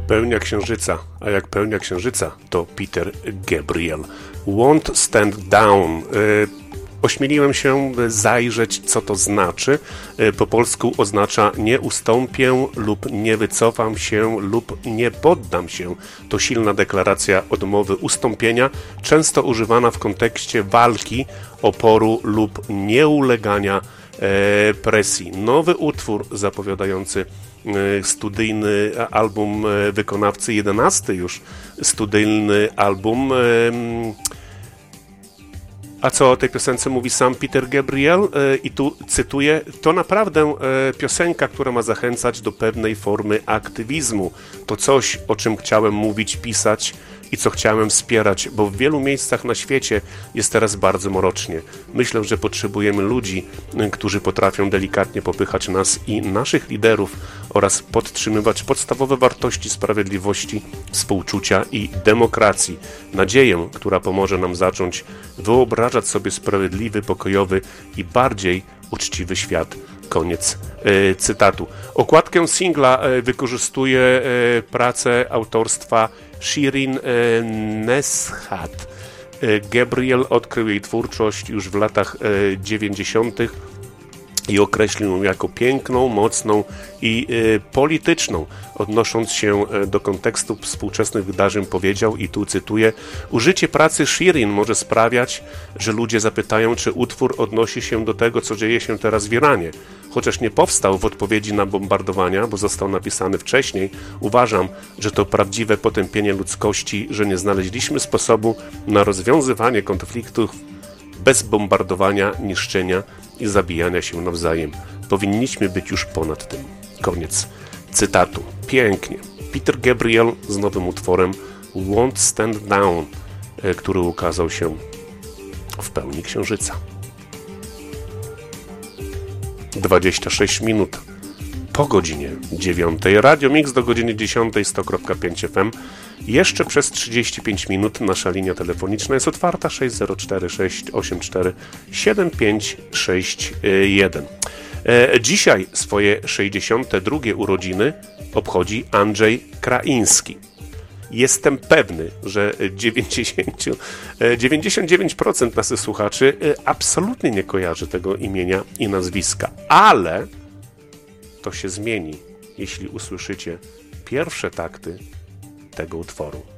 Pełnia księżyca, a jak pełnia księżyca, to Peter Gabriel. Won't stand down. Ośmieliłem się zajrzeć, co to znaczy. Po polsku oznacza nie ustąpię lub nie wycofam się lub nie poddam się. To silna deklaracja odmowy ustąpienia, często używana w kontekście walki, oporu lub nieulegania presji. Nowy utwór zapowiadający studyjny album wykonawcy, 11 już studyjny album. A co o tej piosence mówi sam Peter Gabriel? I tu cytuję: to naprawdę piosenka, która ma zachęcać do pewnej formy aktywizmu. To coś, o czym chciałem mówić, pisać i co chciałem wspierać, bo w wielu miejscach na świecie jest teraz bardzo mrocznie. Myślę, że potrzebujemy ludzi, którzy potrafią delikatnie popychać nas i naszych liderów oraz podtrzymywać podstawowe wartości sprawiedliwości, współczucia i demokracji. Nadzieję, która pomoże nam zacząć wyobrażać sobie sprawiedliwy, pokojowy i bardziej uczciwy świat. Koniec cytatu. Okładkę singla wykorzystuje pracę autorstwa Shirin Neshat. Gabriel odkrył jej twórczość już w latach 90. i określił ją jako piękną, mocną i polityczną. Odnosząc się do kontekstu współczesnych wydarzeń powiedział, i tu cytuję: użycie pracy Shirin może sprawiać, że ludzie zapytają, czy utwór odnosi się do tego, co dzieje się teraz w Iranie. Chociaż nie powstał w odpowiedzi na bombardowania, bo został napisany wcześniej, uważam, że to prawdziwe potępienie ludzkości, że nie znaleźliśmy sposobu na rozwiązywanie konfliktów bez bombardowania, niszczenia i zabijania się nawzajem. Powinniśmy być już ponad tym. Koniec cytatu. Pięknie. Peter Gabriel z nowym utworem Won't Stand Down, który ukazał się w pełni księżyca. 26 minut po godzinie 9. Radio Mix do godziny 10, 100.5 FM. Jeszcze przez 35 minut nasza linia telefoniczna jest otwarta, 604 684 7561. Dzisiaj swoje 62 urodziny obchodzi Andrzej Kraiński. Jestem pewny, że 99% naszych słuchaczy absolutnie nie kojarzy tego imienia i nazwiska, ale to się zmieni, jeśli usłyszycie pierwsze takty tego utworu.